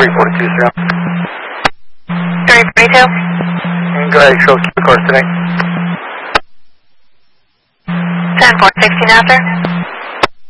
342, sir. 342? Go ahead, show us the course today. 10-4, 16 after.